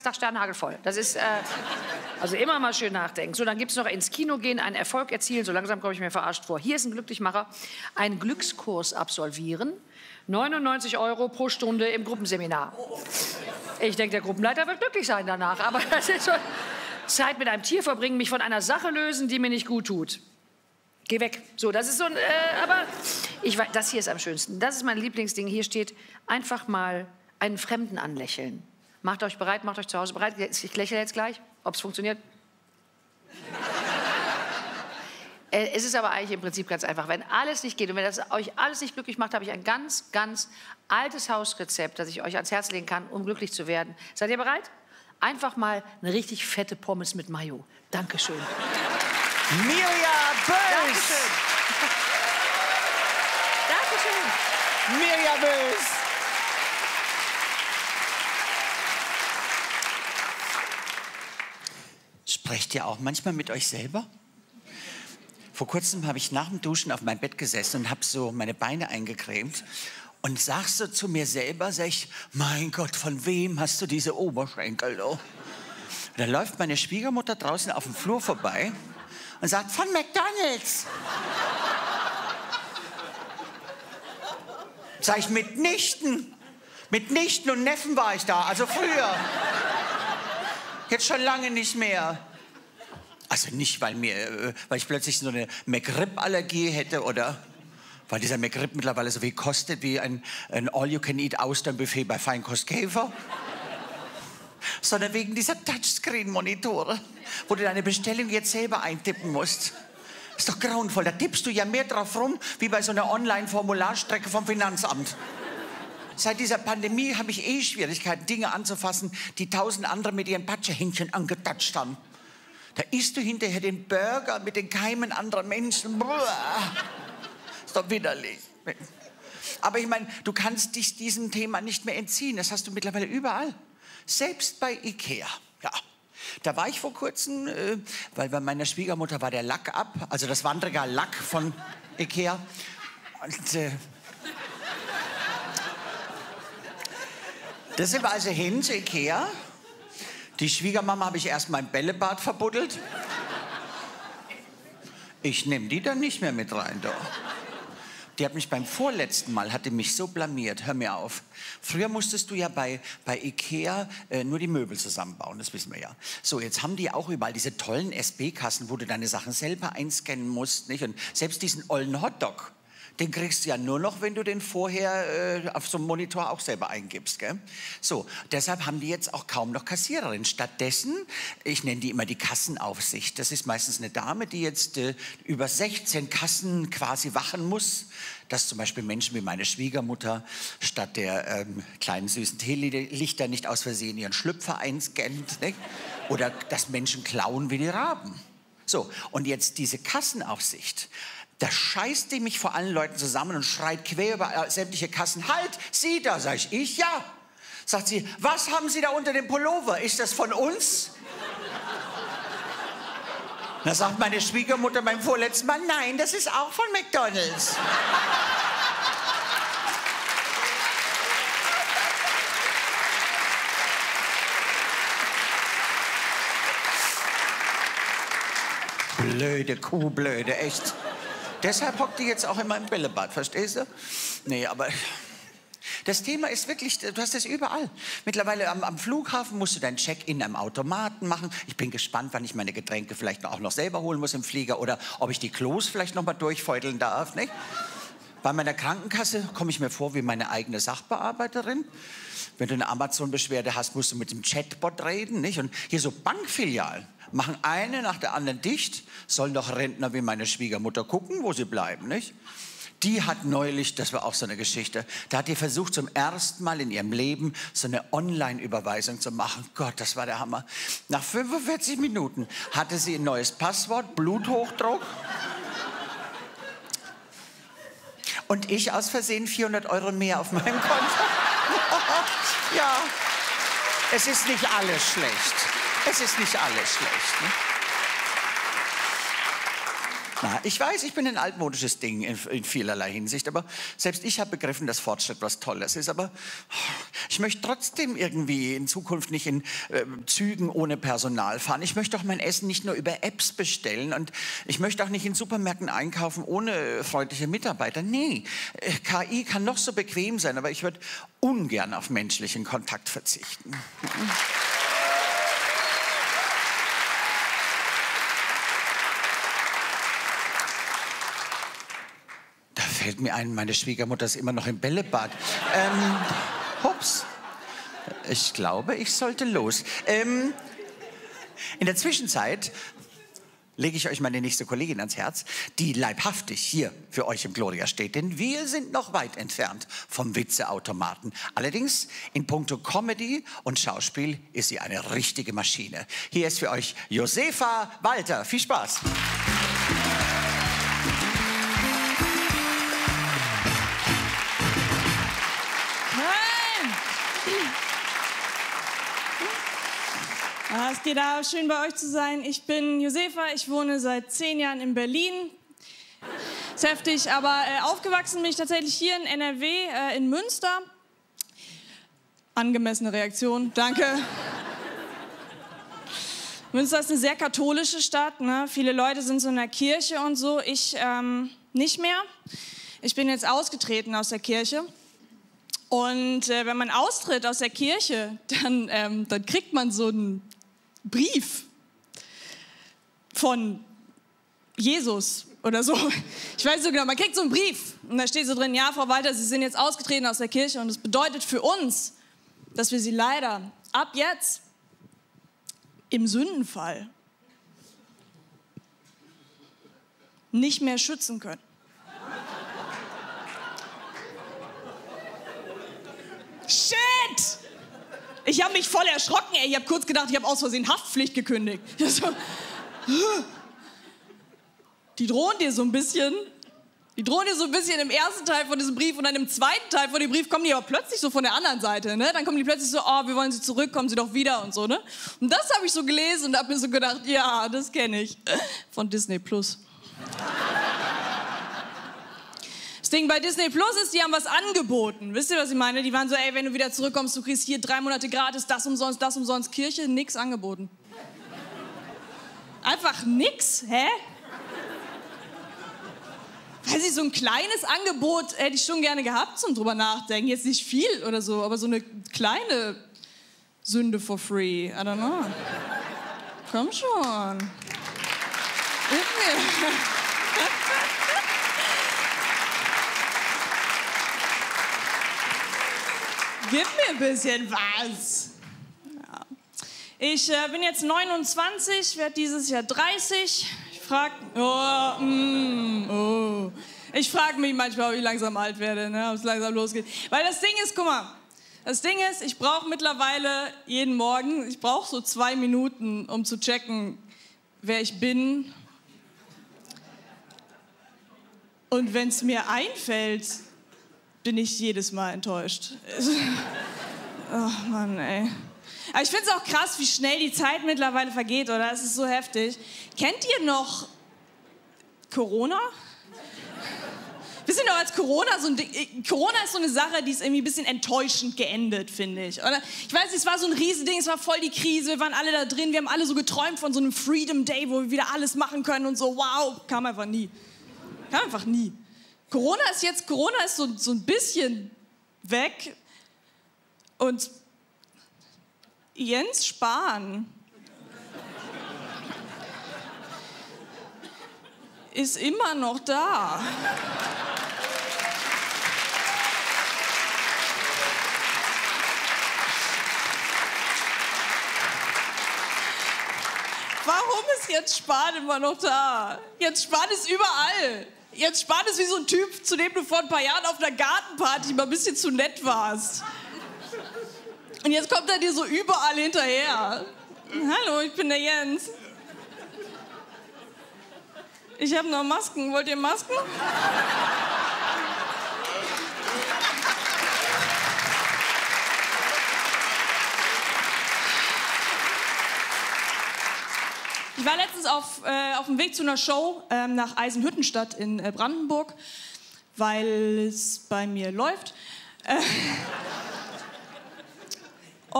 Tag sternhagelvoll. Das ist, also immer mal schön nachdenken. So, dann gibt es noch ins Kino gehen, einen Erfolg erzielen. So langsam komme ich mir verarscht vor. Hier ist ein Glücklichmacher. Einen Glückskurs absolvieren. 99 € pro Stunde im Gruppenseminar. Ich denke, der Gruppenleiter wird glücklich sein danach. Aber das ist schon Zeit mit einem Tier verbringen, mich von einer Sache lösen, die mir nicht gut tut. Geh weg. So, das ist so ein, aber ich weiß, das hier ist am schönsten. Das ist mein Lieblingsding. Hier steht, einfach mal einen Fremden anlächeln. Macht euch bereit, macht euch zu Hause bereit. Ich lächle jetzt gleich, ob es funktioniert. Es ist aber eigentlich im Prinzip ganz einfach. Wenn alles nicht geht und wenn das euch alles nicht glücklich macht, habe ich ein ganz, ganz altes Hausrezept, das ich euch ans Herz legen kann, um glücklich zu werden. Seid ihr bereit? Einfach mal eine richtig fette Pommes mit Mayo. Dankeschön. Mirja Böss! Dankeschön. Dankeschön. Mirja Böss! Sprecht ihr auch manchmal mit euch selber? Vor kurzem habe ich nach dem Duschen auf meinem Bett gesessen und habe so meine Beine eingecremt und sag so zu mir selber, sag ich, mein Gott, von wem hast du diese Oberschenkel? Oh? Da läuft meine Schwiegermutter draußen auf dem Flur vorbei und sagt, von McDonald's. Sag ich, mitnichten. Mit Nichten und Neffen war ich da, also früher. Jetzt schon lange nicht mehr. Also nicht, weil ich plötzlich so eine McRib-Allergie hätte oder weil dieser McRib mittlerweile so viel kostet wie ein All-You-Can-Eat-Austernbuffet bei Feinkost Käfer. Sondern wegen dieser Touchscreen-Monitore, wo du deine Bestellung jetzt selber eintippen musst. Ist doch grauenvoll, da tippst du ja mehr drauf rum, wie bei so einer Online-Formularstrecke vom Finanzamt. Seit dieser Pandemie habe ich Schwierigkeiten, Dinge anzufassen, die 1000 andere mit ihren Patschehändchen angetatscht haben. Da isst du hinterher den Burger mit den Keimen anderer Menschen. Boah. Ist doch widerlich. Aber ich meine, du kannst dich diesem Thema nicht mehr entziehen. Das hast du mittlerweile überall. Selbst bei Ikea. Ja. Da war ich vor kurzem, weil bei meiner Schwiegermutter war der Lack ab. Also das Wandregal Lack von Ikea. Und da sind wir also hin zu Ikea. Die Schwiegermama habe ich erst mal im Bällebad verbuddelt. Ich nehme die dann nicht mehr mit rein, doch. Die hat mich beim vorletzten Mal, hatte mich so blamiert. Hör mir auf. Früher musstest du ja bei Ikea nur die Möbel zusammenbauen, das wissen wir ja. So, jetzt haben die auch überall diese tollen SB-Kassen, wo du deine Sachen selber einscannen musst, nicht? Und selbst diesen ollen Hotdog, den kriegst du ja nur noch, wenn du den vorher auf so einem Monitor auch selber eingibst, gell? So, deshalb haben die jetzt auch kaum noch Kassiererinnen. Stattdessen, ich nenne die immer die Kassenaufsicht. Das ist meistens eine Dame, die jetzt über 16 Kassen quasi wachen muss, dass zum Beispiel Menschen wie meine Schwiegermutter statt der kleinen süßen Teelichter nicht aus Versehen ihren Schlüpfer einscannt, nicht? Oder dass Menschen klauen wie die Raben. So, und jetzt diese Kassenaufsicht, da scheißt die mich vor allen Leuten zusammen und schreit quer über sämtliche Kassen. Halt, Sie da, sag ich, ja. Sagt sie, was haben Sie da unter dem Pullover? Ist das von uns? Da sagt meine Schwiegermutter beim vorletzten Mal, nein, das ist auch von McDonald's. Blöde Kuh, blöde, echt. Deshalb hockt die jetzt auch immer im Bällebad, verstehst du? Nee, aber das Thema ist wirklich, du hast das überall. Mittlerweile am Flughafen musst du dein Check-in am Automaten machen. Ich bin gespannt, wann ich meine Getränke vielleicht auch noch selber holen muss im Flieger oder ob ich die Klos vielleicht noch mal durchfeudeln darf, nicht? Bei meiner Krankenkasse komme ich mir vor wie meine eigene Sachbearbeiterin. Wenn du eine Amazon-Beschwerde hast, musst du mit dem Chatbot reden, nicht? Und hier so Bankfilialen machen eine nach der anderen dicht, sollen doch Rentner wie meine Schwiegermutter gucken, wo sie bleiben, nicht? Die hat neulich, das war auch so eine Geschichte, da hat die versucht zum ersten Mal in ihrem Leben so eine Online-Überweisung zu machen. Gott, das war der Hammer. Nach 45 Minuten hatte sie ein neues Passwort, Bluthochdruck. Und ich aus Versehen 400 € mehr auf meinem Konto. Ja, es ist nicht alles schlecht. Es ist nicht alles schlecht. Ne? Na, ich weiß, ich bin ein altmodisches Ding in vielerlei Hinsicht, aber selbst ich habe begriffen, dass Fortschritt was Tolles ist. Aber ich möchte trotzdem irgendwie in Zukunft nicht in Zügen ohne Personal fahren. Ich möchte auch mein Essen nicht nur über Apps bestellen und ich möchte auch nicht in Supermärkten einkaufen ohne freundliche Mitarbeiter. Nee, KI kann noch so bequem sein, aber ich würde ungern auf menschlichen Kontakt verzichten. Da fällt mir ein, meine Schwiegermutter ist immer noch im Bällebad. Hups. Ich glaube, ich sollte los. In der Zwischenzeit lege ich euch meine nächste Kollegin ans Herz, die leibhaftig hier für euch im Gloria steht. Denn wir sind noch weit entfernt vom Witzeautomaten. Allerdings in puncto Comedy und Schauspiel ist sie eine richtige Maschine. Hier ist für euch Josefa Walter. Viel Spaß. Es geht auch schön bei euch zu sein. Ich bin Josefa, ich wohne seit 10 Jahren in Berlin. Ist heftig, aber aufgewachsen bin ich tatsächlich hier in NRW, in Münster. Angemessene Reaktion, danke. Münster ist eine sehr katholische Stadt, ne? Viele Leute sind so in der Kirche und so. Ich nicht mehr. Ich bin jetzt ausgetreten aus der Kirche. Und wenn man austritt aus der Kirche, dann kriegt man so einen Brief von Jesus oder so. Ich weiß nicht so genau, man kriegt so einen Brief und da steht so drin, ja, Frau Walter, Sie sind jetzt ausgetreten aus der Kirche und das bedeutet für uns, dass wir Sie leider ab jetzt im Sündenfall nicht mehr schützen können. Shit! Ich habe mich voll erschrocken, ey. Ich habe kurz gedacht, ich habe aus Versehen Haftpflicht gekündigt. Die drohen dir so ein bisschen. Die drohen dir so ein bisschen im ersten Teil von diesem Brief und dann im zweiten Teil von dem Brief kommen die aber plötzlich so von der anderen Seite, ne? Dann kommen die plötzlich so, oh, wir wollen Sie zurück, kommen Sie doch wieder und so, ne? Und das habe ich so gelesen und habe mir so gedacht, ja, das kenne ich. Von Disney Plus. Das Ding bei Disney Plus ist, die haben was angeboten. Wisst ihr, was ich meine? Die waren so, ey, wenn du wieder zurückkommst, du kriegst hier 3 Monate gratis, das umsonst, Kirche, nix angeboten. Einfach nix, hä? Weiß ich, so ein kleines Angebot hätte ich schon gerne gehabt zum drüber nachdenken. Jetzt nicht viel oder so, aber so eine kleine Sünde for free. I don't know. Komm schon. Gib mir ein bisschen was. Ja. Ich bin jetzt 29, werde dieses Jahr 30. Ich frage mich manchmal, ob ich langsam alt werde, ne? Ob es langsam losgeht. Weil das Ding ist, guck mal, ich brauche mittlerweile jeden Morgen, ich brauche so 2 Minuten, um zu checken, wer ich bin. Und wenn es mir einfällt, bin ich jedes Mal enttäuscht. Oh Mann, ey. Aber ich finde es auch krass, wie schnell die Zeit mittlerweile vergeht, oder? Es ist so heftig. Kennt ihr noch Corona? Wisst ihr noch, als Corona so ein Ding... Corona ist so eine Sache, die ist irgendwie ein bisschen enttäuschend geendet, finde ich. Oder? Ich weiß nicht, es war so ein Riesending, es war voll die Krise, wir waren alle da drin, wir haben alle so geträumt von so einem Freedom Day, wo wir wieder alles machen können und so. Wow, kam einfach nie. Kam einfach nie. Corona ist so ein bisschen weg und Jens Spahn ist immer noch da. Warum ist Jens Spahn immer noch da? Jens Spahn ist überall. Jens Spahn ist wie so ein Typ, zu dem du vor ein paar Jahren auf einer Gartenparty mal ein bisschen zu nett warst. Und jetzt kommt er dir so überall hinterher. Hallo, ich bin der Jens. Ich habe noch Masken. Wollt ihr Masken? Ich war letztens auf dem Weg zu einer Show nach Eisenhüttenstadt in Brandenburg, weil es bei mir läuft.